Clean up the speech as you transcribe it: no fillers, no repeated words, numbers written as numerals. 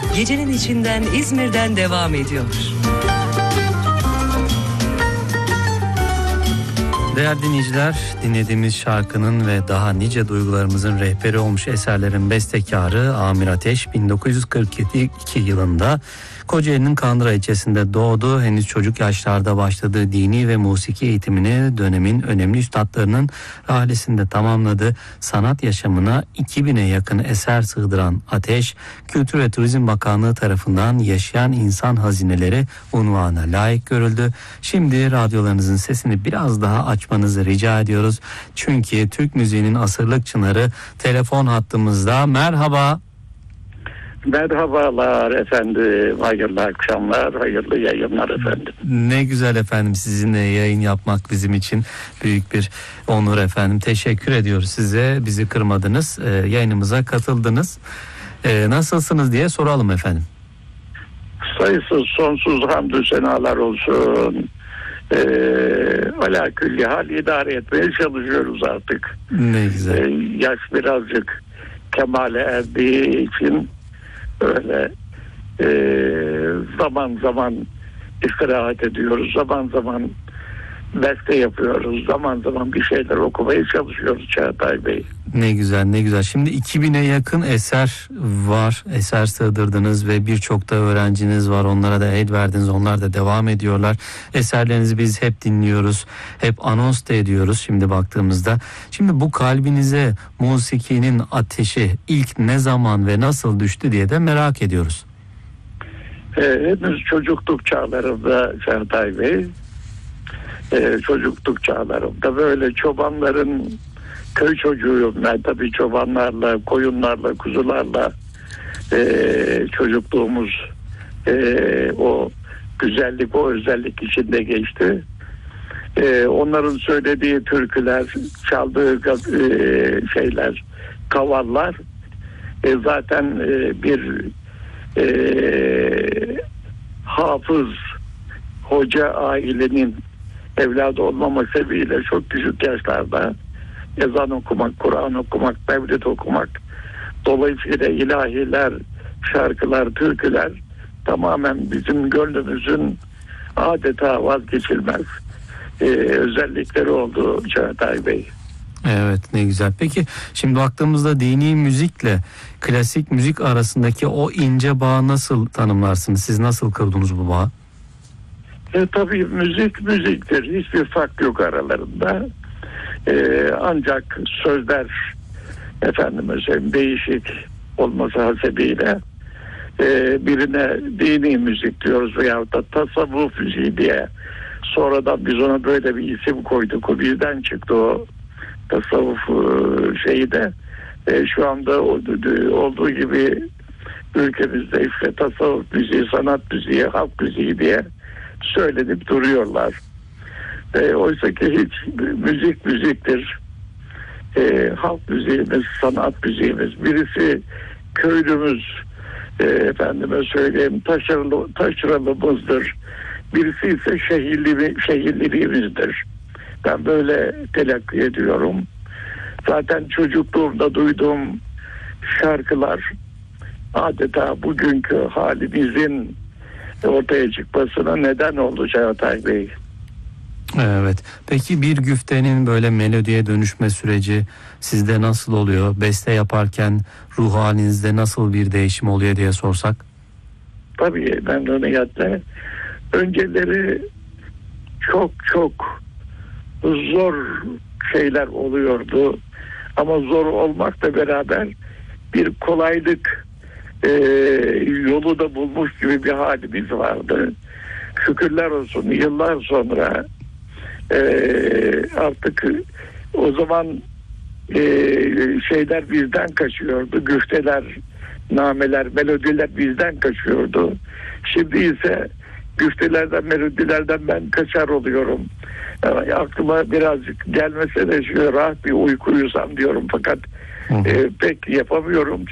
Gecenin içinden İzmir'den devam ediyor. Değerli dinleyiciler, dinlediğimiz şarkının ve daha nice duygularımızın rehberi olmuş eserlerin bestekarı Amir Ateş 1942 yılında Kocaeli'nin Kandıra ilçesinde doğdu. Henüz çocuk yaşlarda başladığı dini ve musiki eğitimini dönemin önemli üstadlarının rahlesinde tamamladı. Sanat yaşamına 2000'e yakın eser sığdıran Ateş, Kültür ve Turizm Bakanlığı tarafından Yaşayan İnsan Hazineleri unvanına layık görüldü. Şimdi radyolarınızın sesini biraz daha açmanızı rica ediyoruz. Çünkü Türk müziğinin asırlık çınarı telefon hattımızda. Merhaba. Merhabalar efendim, hayırlı akşamlar, hayırlı yayınlar efendim. Ne güzel efendim, sizinle yayın yapmak bizim için büyük bir onur efendim. Teşekkür ediyoruz size, bizi kırmadınız, yayınımıza katıldınız. Nasılsınız diye soralım efendim. Sayısız sonsuz hamdü senalar olsun. Ala külli hal idare etmeye çalışıyoruz artık. Ne güzel. Yaş birazcık kemale erdiği için öyle zaman zaman istirahat ediyoruz, zaman zaman beste yapıyoruz, zaman zaman bir şeyler okumaya çalışıyoruz Çağatay Bey. Ne güzel, ne güzel. Şimdi 2000'e yakın eser var, eser sığdırdınız ve birçok da öğrenciniz var. Onlara da el verdiniz, onlar da devam ediyorlar. Eserlerinizi biz hep dinliyoruz, hep anons da ediyoruz şimdi baktığımızda. Şimdi bu kalbinize musikinin ateşi ilk ne zaman ve nasıl düştü diye de merak ediyoruz. Henüz çocukluk çağlarımda Çağatay Bey, çocukluk çağlarımda böyle çobanların, köy çocuğuyum ben, tabii çobanlarla, koyunlarla, kuzularla çocukluğumuz o güzellik, o özellik içinde geçti. Onların söylediği türküler, çaldığı şeyler, kavallar zaten bir hafız hoca ailenin evladı olmama sebebiyle çok küçük yaşlarda ezan okumak, Kur'an okumak, mevlid okumak, dolayısıyla ilahiler, şarkılar, türküler tamamen bizim gönlümüzün adeta vazgeçilmez özellikleri oldu Çağatay Bey. Evet, ne güzel. Peki şimdi baktığımızda dini müzikle klasik müzik arasındaki o ince bağı nasıl tanımlarsınız? Siz nasıl kurdunuz bu bağı? Tabii müzik müziktir. Hiçbir fark yok aralarında. Ancak sözler değişik olması hasebiyle birine dini müzik diyoruz veyahut da tasavvuf müziği diye. Sonradan biz ona böyle bir isim koyduk. O bizden çıktı, o tasavvuf şeyi de. Şu anda olduğu gibi ülkemizde işte tasavvuf müziği, sanat müziği, halk müziği diye söylenip duruyorlar. Oysa ki hiç müzik müziktir. Halk müziğimiz, sanat müziğimiz. Birisi köylümüz, taşralımızdır. Birisi ise şehirliliğimizdir. Ben böyle telakki ediyorum. Zaten çocukluğumda duyduğum şarkılar adeta bugünkü halimizin ortaya çıkmasına neden oldu Çağatay Bey. Evet. Peki bir güftenin böyle melodiye dönüşme süreci sizde nasıl oluyor? Beste yaparken ruh halinizde nasıl bir değişim oluyor diye sorsak? Tabii memnuniyetle. Önceleri çok çok zor şeyler oluyordu. Ama zor olmakla beraber bir kolaylık yolu da bulmuş gibi bir halimiz vardı. Şükürler olsun yıllar sonra artık o zaman şeyler bizden kaçıyordu. Güfteler, nameler, melodiler bizden kaçıyordu. Şimdi ise güftelerden, melodilerden ben kaçar oluyorum. Yani aklıma birazcık gelmese de şöyle rahat bir uyku uyusam diyorum fakat pek yapamıyorum.